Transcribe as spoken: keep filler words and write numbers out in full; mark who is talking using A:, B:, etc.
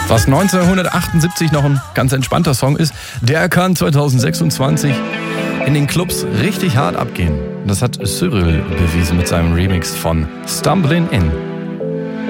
A: Was neunzehnhundertachtundsiebzig noch ein ganz entspannter Song ist, der kann zweitausendsechsundzwanzig in den Clubs richtig hart abgehen. Das hat Cyril bewiesen mit seinem Remix von Stumbling In.